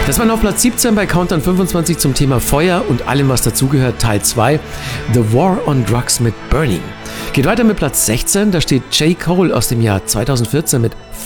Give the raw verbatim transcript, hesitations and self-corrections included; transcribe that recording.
Das war auf Platz siebzehn bei Countdown fünfundzwanzig zum Thema Feuer und allem, was dazugehört, Teil zwei, The War on Drugs mit Burning. Geht weiter mit Platz sechzehn, da steht J. Cole aus dem Jahr zweitausendvierzehn mit